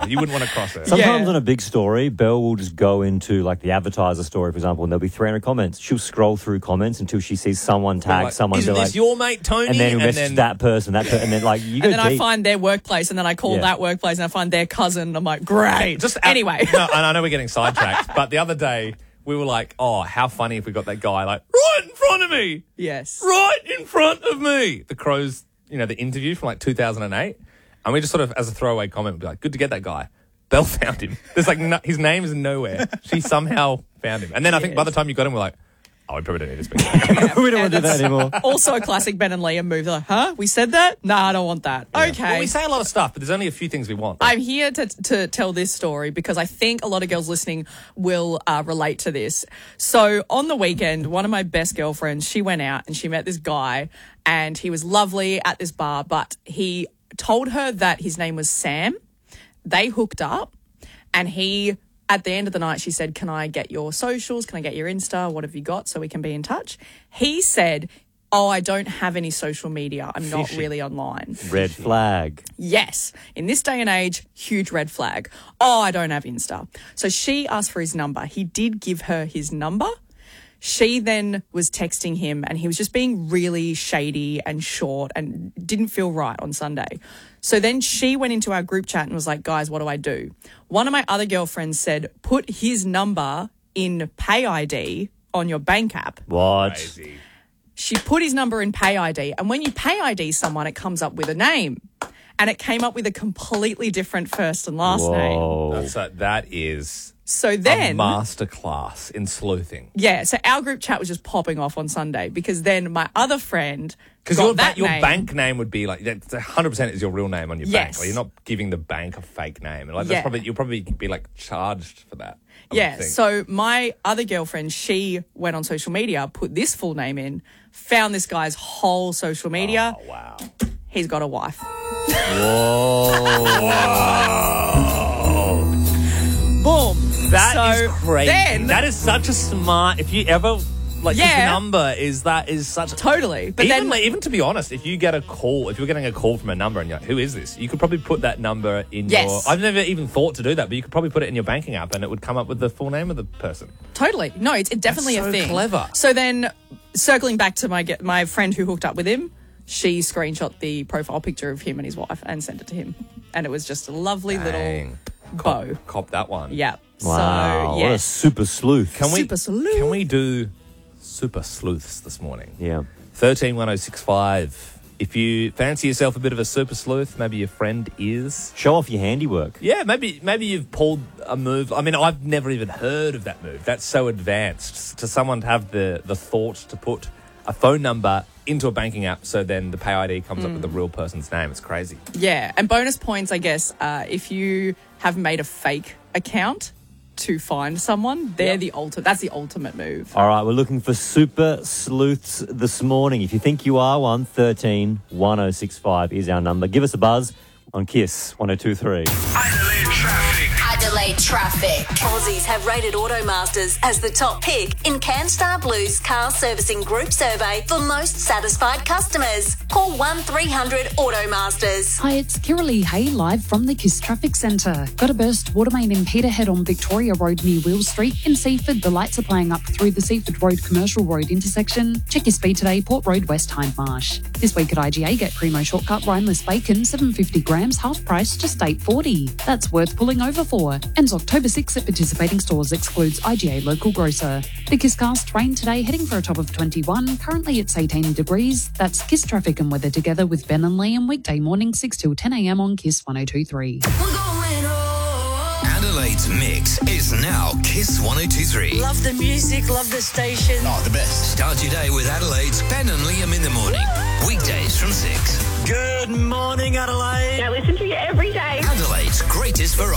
You wouldn't want to cross her. Sometimes on a big story, Belle will just go into like the advertiser story, for example, and there'll be 300 comments. She'll scroll through comments until she sees someone tag Like, someone. Isn't be this like, your mate Tony? and then message that person, and then like you go And then I deep. find their workplace, and then I call that workplace, and I find their cousin. I'm like, great. Anyway. No, and I know we're getting sidetracked, but the other day we were like, oh, how funny if we got that guy like right in front of me. Yes. Right in front of me. The Crows, the interview from like 2008. And we just sort of, as a throwaway comment, would be like, good to get that guy. Belle found him. There's like, his name is nowhere. She somehow found him. And then I think by the time you got him, we're like, oh, we probably don't need this big guy. We don't want to do that anymore. Also a classic Ben and Liam move. They're like, huh? We said that? Nah, I don't want that. Yeah. Okay. Well, we say a lot of stuff, but there's only a few things we want. I'm here to tell this story because I think a lot of girls listening will relate to this. So on the weekend, one of my best girlfriends, she went out and she met this guy and he was lovely at this bar, but he told her that his name was Sam. They hooked up and at the end of the night, she said, can I get your socials? Can I get your Insta? What have you got so we can be in touch? He said, oh, I don't have any social media. I'm not really online. Red flag. Yes. In this day and age, huge red flag. Oh, I don't have Insta. So she asked for his number. He did give her his number. She then was texting him and he was just being really shady and short and didn't feel right on Sunday. So then she went into our group chat and was like, guys, what do I do? One of my other girlfriends said, put his number in Pay ID on your bank app. What? Crazy. She put his number in Pay ID, and when you Pay ID someone, it comes up with a name. And it came up with a completely different first and last name. That is so then, a masterclass in sleuthing. Yeah, so our group chat was just popping off on Sunday because then my other friend Because got your name. bank name would be like 100% is your real name on your bank. Yes. Like, you're not giving the bank a fake name, and like that's you'll probably be like charged for that. I would think. So my other girlfriend, she went on social media, put this full name in, found this guy's whole social media. Oh, wow. He's got a wife. Boom. That is crazy. Then, that is such a smart. If you ever his number is such totally. But even to be honest, if you're getting a call from a number and you're like, who is this? You could probably put that number in your. I've never even thought to do that, but you could probably put it in your banking app and it would come up with the full name of the person. Totally. No, it's definitely That's a thing. Clever. So then, circling back to my friend who hooked up with him, she screenshot the profile picture of him and his wife and sent it to him, and it was just a lovely little bow. Cop that one. Yeah. Wow. So What a super sleuth. Can we do super sleuths this morning? Yeah. 131065. If you fancy yourself a bit of a super sleuth, maybe your friend is. Show off your handiwork. Yeah, maybe you've pulled a move. I mean, I've never even heard of that move. That's so advanced. To someone to have the thought to put a phone number into a banking app so then the Pay ID comes up with the real person's name. It's crazy. Yeah, and bonus points, I guess, if you have made a fake account to find someone, that's the ultimate move. All right, we're looking for super sleuths this morning. If you think you are one, 131065 is our number. Give us a buzz on KISS 102.3. Adelaide Traffic. Aussies have rated Automasters as the top pick in CanStar Blue's car servicing group survey for most satisfied customers. Call 1300 Automasters. Hi, it's Kiralee Hay live from the KISS Traffic Centre. Got a burst water main in Peterhead on Victoria Road near Wheel Street. In Seaford, the lights are playing up through the Seaford Road Commercial Road intersection. Check your speed today, Port Road West Hindmarsh. This week at IGA, get Primo Shortcut Rhineless Bacon, 750 grams, half price, just $8.40. That's worth pulling over for. Ends October 6 at participating stores, excludes IGA local grocer. The KISScast, rain today, heading for a top of 21. Currently it's 18 degrees. That's KISS Traffic and weather together with Ben and Liam, weekday morning 6 till 10 a.m. on KISS 102.3. Adelaide's mix is now KISS 102.3. Love the music, love the station. Oh, the best. Start your day with Adelaide's Ben and Liam in the morning. Weekdays from 6. Good morning, Adelaide. I listen to you every day. Adelaide's greatest variety.